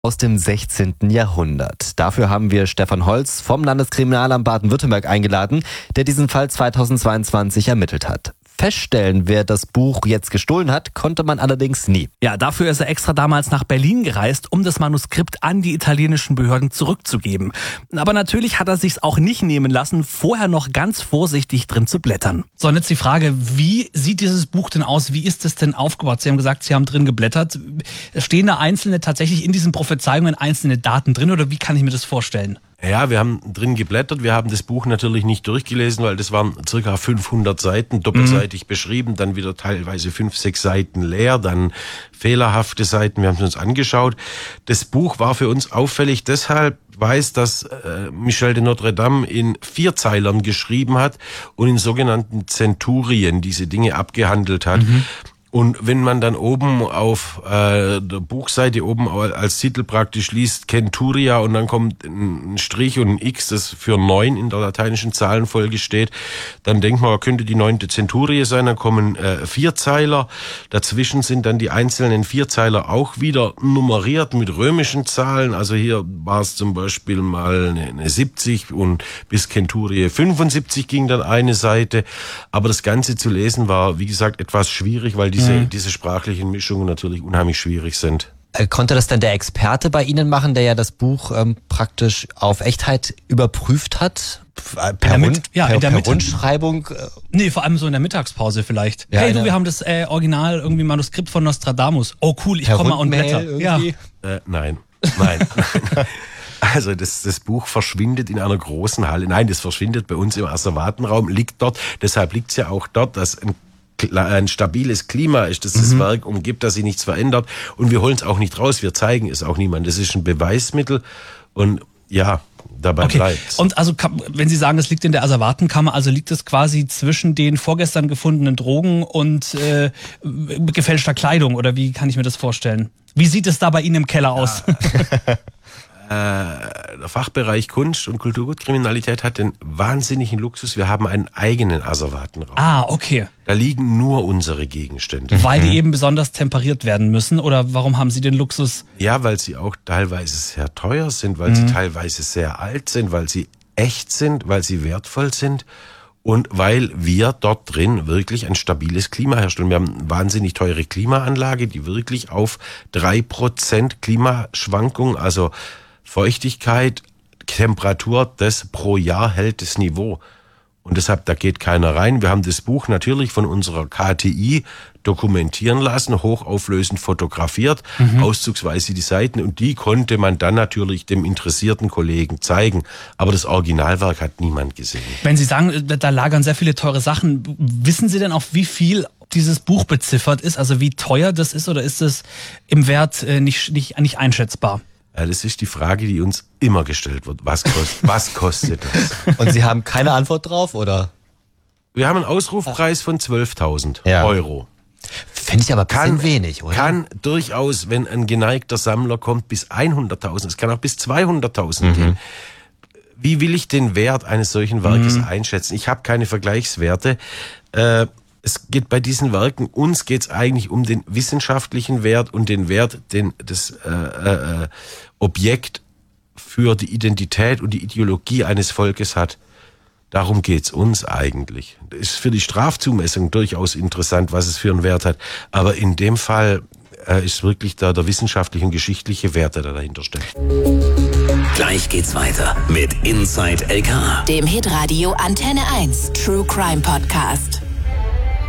aus dem 16. Jahrhundert. Dafür haben wir Stefan Holz vom Landeskriminalamt Baden-Württemberg eingeladen, der diesen Fall 2022 ermittelt hat. Feststellen, wer das Buch jetzt gestohlen hat, konnte man allerdings nie. Ja, dafür ist er extra damals nach Berlin gereist, um das Manuskript an die italienischen Behörden zurückzugeben. Aber natürlich hat er sich's auch nicht nehmen lassen, vorher noch ganz vorsichtig drin zu blättern. So, und jetzt die Frage, wie sieht dieses Buch denn aus? Wie ist es denn aufgebaut? Sie haben gesagt, Sie haben drin geblättert. Stehen da tatsächlich in diesen Prophezeiungen einzelne Daten drin oder wie kann ich mir das vorstellen? Ja, wir haben drin geblättert. Wir haben das Buch natürlich nicht durchgelesen, weil das waren circa 500 Seiten, doppelseitig beschrieben, dann wieder teilweise 5, 6 Seiten leer, dann fehlerhafte Seiten. Wir haben es uns angeschaut. Das Buch war für uns auffällig deshalb, dass Michel de Notre Dame in 4-Zeilern geschrieben hat und in sogenannten Zenturien diese Dinge abgehandelt hat. Und wenn man dann oben auf der Buchseite oben als Titel praktisch liest Centuria und dann kommt ein Strich und ein X, das für 9 in der lateinischen Zahlenfolge steht, dann denkt man, könnte die 9. Zenturie sein, dann kommen 4-Zeiler. Dazwischen sind dann die einzelnen 4-Zeiler auch wieder nummeriert mit römischen Zahlen. Also hier war es zum Beispiel mal eine 70 und bis Centurie 75 ging dann eine Seite. Aber das Ganze zu lesen war, wie gesagt, etwas schwierig, weil diese sprachlichen Mischungen natürlich unheimlich schwierig sind. Konnte das dann der Experte bei Ihnen machen, der ja das Buch praktisch auf Echtheit überprüft hat? Per Rundschreibung? Nee, vor allem so in der Mittagspause vielleicht. Ja, hey, wir haben das Original irgendwie Manuskript von Nostradamus. Oh cool, ich komme mal und blätter. Ja. Nein. Also das Buch verschwindet in einer großen Halle. Nein, das verschwindet bei uns im Asservatenraum, liegt dort. Deshalb liegt es ja auch dort, dass ein stabiles Klima ist, dass das Werk umgibt, dass sich nichts verändert. Und wir holen es auch nicht raus, wir zeigen es auch niemandem. Das ist ein Beweismittel und ja, dabei bleibt's. Und also, wenn Sie sagen, es liegt in der Asservatenkammer, also liegt es quasi zwischen den vorgestern gefundenen Drogen und gefälschter Kleidung oder wie kann ich mir das vorstellen? Wie sieht es da bei Ihnen im Keller aus? Der Fachbereich Kunst- und Kulturgutkriminalität hat den wahnsinnigen Luxus. Wir haben einen eigenen Asservatenraum. Ah, okay. Da liegen nur unsere Gegenstände. Weil die eben besonders temperiert werden müssen? Oder warum haben Sie den Luxus? Ja, weil sie auch teilweise sehr teuer sind, weil sie teilweise sehr alt sind, weil sie echt sind, weil sie wertvoll sind. Und weil wir dort drin wirklich ein stabiles Klima herstellen. Wir haben eine wahnsinnig teure Klimaanlage, die wirklich auf 3% Klimaschwankung, also Feuchtigkeit, Temperatur, das pro Jahr hält das Niveau. Und deshalb, da geht keiner rein. Wir haben das Buch natürlich von unserer KTI dokumentieren lassen, hochauflösend fotografiert, auszugsweise die Seiten. Und die konnte man dann natürlich dem interessierten Kollegen zeigen. Aber das Originalwerk hat niemand gesehen. Wenn Sie sagen, da lagern sehr viele teure Sachen, wissen Sie denn auf wie viel dieses Buch beziffert ist? Also wie teuer das ist oder ist es im Wert nicht einschätzbar? Ja, das ist die Frage, die uns immer gestellt wird. Was kostet das? Und Sie haben keine Antwort drauf, oder? Wir haben einen Ausrufpreis von 12.000 Euro. Finde ich aber ein bisschen wenig, oder? Kann durchaus, wenn ein geneigter Sammler kommt, bis 100.000. Es kann auch bis 200.000 gehen. Wie will ich den Wert eines solchen Werkes einschätzen? Ich habe keine Vergleichswerte. Es geht bei diesen Werken, uns geht es eigentlich um den wissenschaftlichen Wert und den Wert, den das Objekt für die Identität und die Ideologie eines Volkes hat. Darum geht's uns eigentlich. Das ist für die Strafzumessung durchaus interessant, was es für einen Wert hat. Aber in dem Fall ist wirklich der wissenschaftliche und geschichtliche Wert, der dahinter steckt. Gleich geht's weiter mit Inside LK, dem Hitradio Antenne 1 True Crime Podcast.